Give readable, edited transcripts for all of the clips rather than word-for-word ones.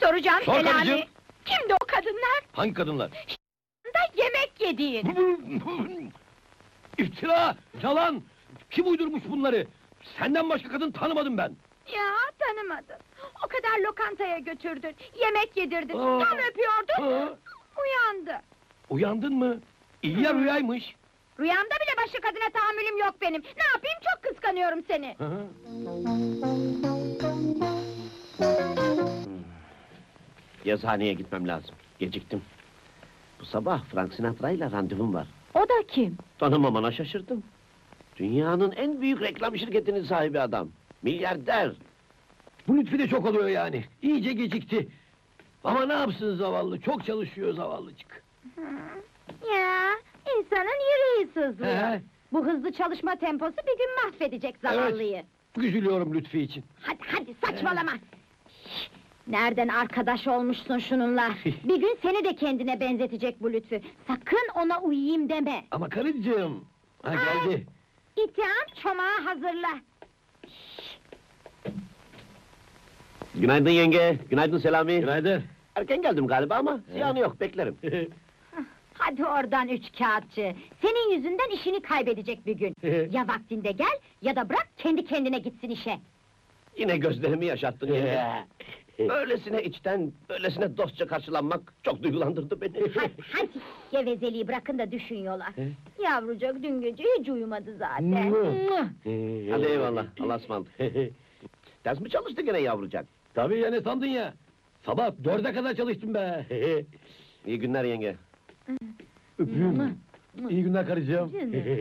Soracağım Sor Selami. karıcığım. Kimdi o kadınlar? Hangi kadınlar? Da yemek yediğin. İftira, yalan! Kim uydurmuş bunları? Senden başka kadın tanımadım ben. Ya tanımadın. O kadar lokantaya götürdün, yemek yedirdin, Aa. tam öpüyordun, Aa, uyandı. uyandın mı? İyi ya rüyaymış. Rüyamda bile başka kadına tahammülüm yok benim. Ne yapayım, çok kıskanıyorum seni. Hı hı. Yazıhaneye gitmem lazım. Geciktim. Bu sabah Frank Sinatra'yla randevum var. O da kim? Tanımamana şaşırdım. Dünyanın en büyük reklam şirketinin sahibi adam. Milyarder. Bu Lütfi de çok oluyor yani. İyice gecikti. Ama ne yapsın zavallı, çok çalışıyor zavallıcık. Ya, insanın yüreği sızlıyor. He. Bu hızlı çalışma temposu bir gün mahvedecek zavallıyı. Üzülüyorum Lütfi için. Hadi saçmalama! Nereden arkadaş olmuşsun şununla? Bir gün seni de kendine benzetecek bu Lütfü. Sakın ona uyuyayım deme! Ama karıcığım... Ha geldi. İttiham çomağı hazırla! Günaydın yenge, günaydın Selami. Günaydın. Erken geldim galiba ama ziyanı yok, beklerim. Hadi oradan üç kağıtçı! Senin yüzünden işini kaybedecek bir gün! Ya vaktinde gel, ya da bırak kendi kendine gitsin işe! Yine gözlerimi yaşattın yenge. Öylesine içten, öylesine dostça karşılanmak çok duygulandırdı beni. Hadi, gevezeliği bırakın da düşün yola! Yavrucak dün gece hiç uyumadı zaten! Hadi eyvallah, Allah'a ısmarladık. Ders mi çalıştı gene yavrucak? Tabii ya, ne sandın ya? Sabah 4'e kadar çalıştım be. İyi günler yenge. Öpüyorum. İyi günler karıcığım.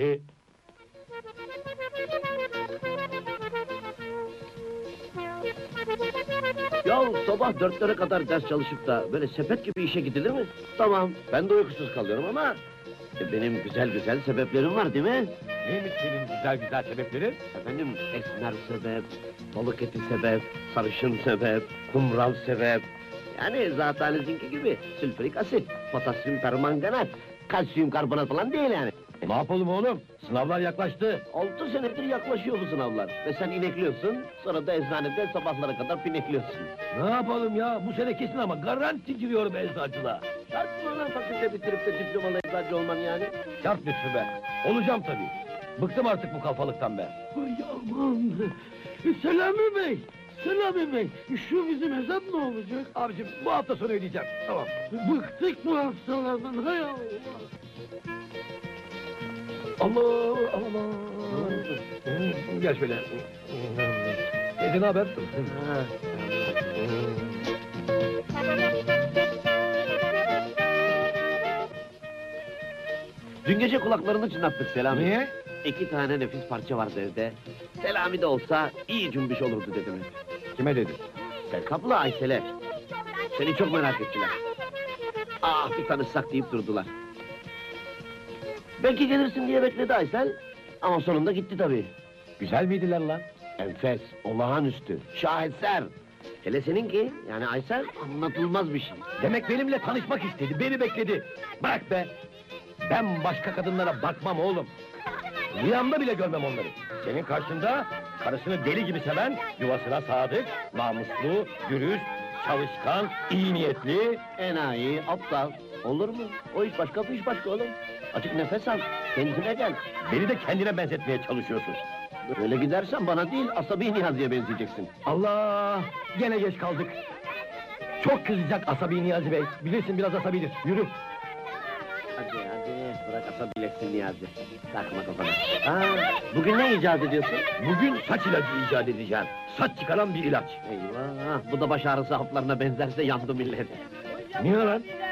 Ya sabah 4'lere kadar ders çalışıp da böyle sepet gibi işe gidilir mi? Tamam, ben de uykusuz kalıyorum ama... benim güzel güzel sebeplerim var değil mi? Neymiş senin güzel güzel sebeplerin? Efendim, esmer sebep, balık eti sebep, sarışın sebep, kumral sebep... Yani zatenizinki gibi sülfürik asit, potasyum permanganat, kalsiyum karbonat falan değil yani. Ne yapalım oğlum? Sınavlar yaklaştı. 6 senedir yaklaşıyor bu sınavlar ve sen inekliyorsun, sonra da eczanede sabahlara kadar pinekliyorsun. Ne yapalım ya? Bu sene kesin ama garanti giriyorum eczacılığa. Şart mı lan fakülte bitirip de diplomalı eczacı olman yani? Şart Lütfü be. Olacağım tabii. Bıktım artık bu kalfalıktan be. Ay aman! Selami Bey! Selami Bey! Şu bizim hesap ne olacak? Abicim bu hafta sonu ödeyeceğim. Tamam. Bıktık bu hastalardan, hay Allah! Allah Allah. Gel şöyle. Ne haber? Dün gece kulaklarını çınlattık Selami. Niye? 2 tane nefis parça vardı evde. Selami de olsa iyi cümbüş olurdu dedim. Kime dedin? Selkap'la Aysel'e. Seni çok merak ettiler. Ah bir tanışsak deyip durdular. Belki gelirsin diye bekledi Aysel. Ama sonunda gitti tabii. Güzel miydiler lan? Enfes, olağanüstü, şaheser. Hele seninki, yani Aysel, anlatılmaz bir şey. Demek benimle tanışmak istedi, beni bekledi. Bırak be! Ben başka kadınlara bakmam oğlum. Rüyamda bile görmem onları. Senin karşında karısını deli gibi seven, yuvasına sadık, namuslu, dürüst, çalışkan, iyi niyetli... Enayi, aptal. Olur mu? O iş başka, bu iş başka oğlum. Açık nefes al, kendine gel. Beni de kendine benzetmeye çalışıyorsun. Böyle gidersen bana değil, asabi Niyazi'ye benzeyeceksin. Allah! Gene geç kaldık. Çok kızacak asabi Niyazi Bey. Bilirsin biraz asabidir. Yürü. Hadi hadi, bırak asabileşsin Niyazi. Takma kafana. Bugün ne icat ediyorsun? Bugün saç ilacı icat edeceğim. Saç çıkaran bir ilaç. Eyvah, bu da baş ağrısı haplarına benzerse yandı millet. Niye lan?